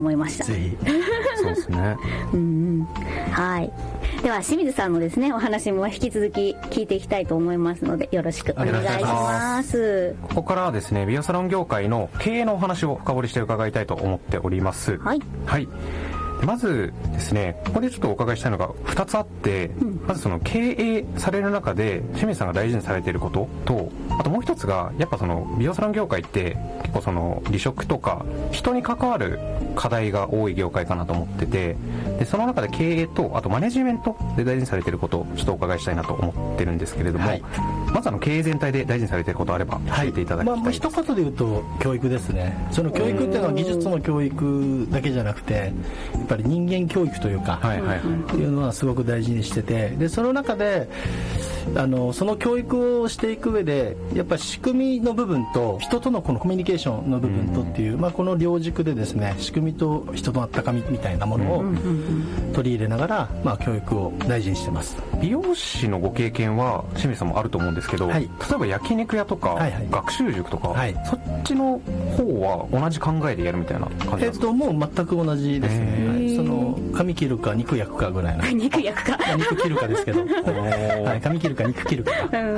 思いました。 ぜひそうですねはい。では清水さんのですねお話も引き続き聞いていきたいと思いますのでよろしくお願いします。 ここからはですね美容サロン業界の経営のお話を深掘りして伺いたいと思っております。 はい、 はい。まずですねここでちょっとお伺いしたいのが2つあって、まずその経営される中で清水さんが大事にされていることと、あともう一つがやっぱその美容サロン業界って結構その離職とか人に関わる課題が多い業界かなと思ってて、でその中で経営とあとマネジメントで大事にされていることをちょっとお伺いしたいなと思ってるんですけれども、はい、まず経営全体で大事にされていることあれば教えていただきたいです。 一言で言うと教育ですね。その教育っていうのは技術の教育だけじゃなくてやっぱり人間教育というか、っていうのはすごく大事にしてて、でその中でその教育をしていく上でやっぱり仕組みの部分と人とのこのコミュニケーションの部分とっていう、この両軸でですね仕組みと人のあったかみみたいなものを取り入れながら、教育を大事にしてます。 美容師のご経験は清水さんもあると思うんですけど、例えば焼肉屋とか、学習塾とか、そっちの方は同じ考えでやるみたいな感じですか？ もう全く同じですね。その髪切るか肉焼くかぐらいの肉焼くか肉切るかですけど髪切るか肉切るか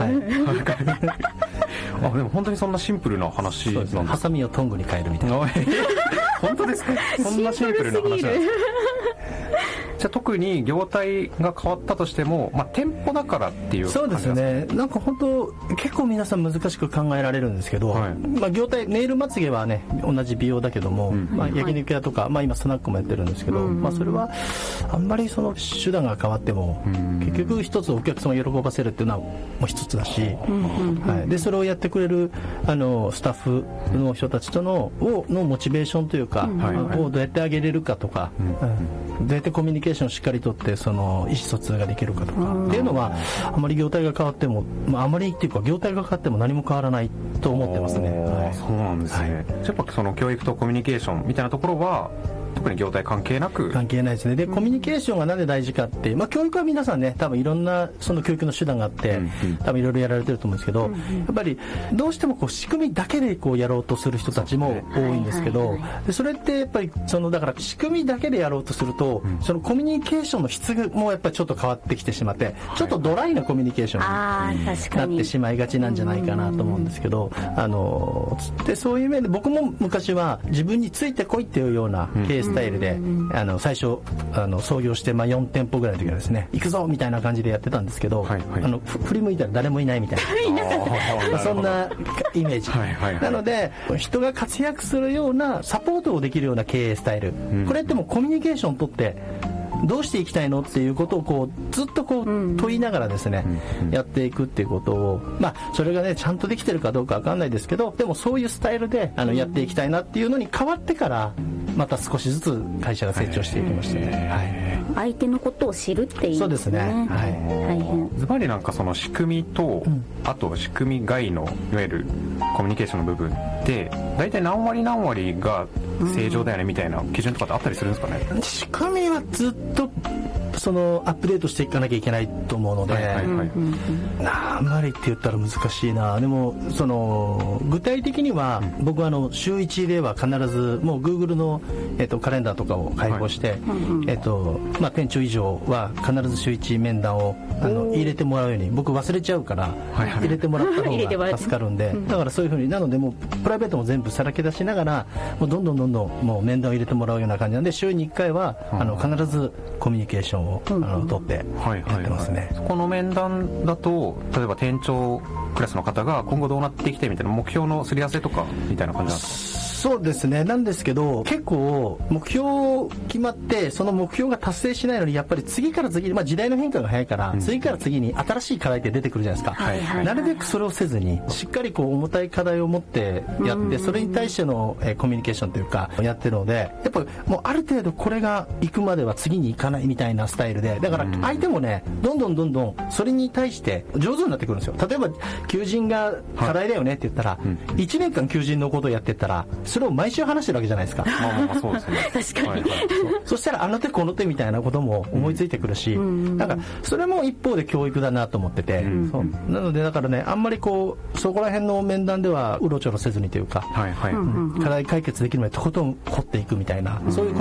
あ、でも本当にそんなシンプルな話なんですか？ ハサミをトングに変えるみたいな本当ですか？そんなシンプルな話なんですか？じゃあ特に業態が変わったとしても、店舗だからっていうそうですね。なんか本当結構皆さん難しく考えられるんですけど、業態ネイルまつげはね同じ美容だけども、焼肉屋とか、今スナックもやってるんですけど、それはあんまりその手段が変わっても、結局一つお客さんを喜ばせるっていうのはもう一つだし、でそれをやってくれるスタッフの人たちとのモチベーションというか、をどうやってあげれるかとか、どうやってコミュニケーションをしっかりとってその意思疎通ができるかとかっていうのはあまり業態が変わっても、あまりっていうか業態が変わっても何も変わらないと思ってますね。 そうなんですね。やっぱその教育とコミュニケーションみたいなところは特に業態関係なく関係ないですね。でコミュニケーションがなんで大事かって、教育は皆さんね多分いろんなその教育の手段があって、多分いろいろやられてると思うんですけど、やっぱりどうしても仕組みだけでやろうとする人たちも多いんですけど、でそれってやっぱりだから仕組みだけでやろうとすると、そのコミュニケーションの質もやっぱりちょっと変わってきてしまって、ちょっとドライなコミュニケーションになってしまいがちなんじゃないかなと思うんですけど、でそういう面で僕も昔は自分についてこいっていうような経営スタイルで、最初創業して4店舗ぐらいの時はですね行くぞみたいな感じでやってたんですけど、振り向いたら誰もいないみたいなそんなイメージ、なので人が活躍するようなサポートをできるような経営スタイル、これってもうコミュニケーションをとってどうしていきたいのっていうことをずっと問いながらですね、やっていくっていうことを、それがねちゃんとできてるかどうかわかんないですけど、でもそういうスタイルでやっていきたいなっていうのに変わってからまた少しずつ会社が成長していきましたね。 相手のことを知るっていう、 そうですね。 大変。 ズバリなんかその仕組みと、あと仕組み外のいわゆるコミュニケーションの部分って大体何割何割が正常だよねみたいな基準とかってあったりするんですかね？ 仕組みはずっとアップデートしていかなきゃいけないと思うので、何割って言ったら難しいな。でも具体的には僕は週1では必ずもう Google の、カレンダーとかを開放して、店長以上は必ず週1面談を入れてもらうように、僕忘れちゃうから入れてもらった方が助かるんで、だからそういう風になのでもうプライベートも全部さらけ出しながらもうどんどんもう面談を入れてもらうような感じなんで、週に1回は必ずコミュニケーションを取ってやってますね。 そこの面談だと例えば店長クラスの方が今後どうなっていきたいみたいな目標のすり合わせとかみたいな感じなんですか？ そうですね。なんですけど結構目標決まってその目標が達成しないのにやっぱり次から次に、時代の変化が早いから次から次に新しい課題って出てくるじゃないですか。なるべくそれをせずにしっかり重たい課題を持ってやって、それに対してのコミュニケーションというかやってるので、やっぱもうある程度これが行くまでは次に行かないみたいなスタイルで、だから相手もねどんどんそれに対して上手になってくるんですよ。例えば求人が課題だよねって言ったら、1年間求人のことをやってったらそれを毎週話してるわけじゃないですか。 そうですね。 確かに、 そしたらあの手この手みたいなことも思いついてくるし、なんかそれも一方で教育だなと思ってて、なのでだからねあんまりそこら辺の面談ではうろちょろせずにというか、課題解決できるまでとことん掘っていくみたいな、そういうコ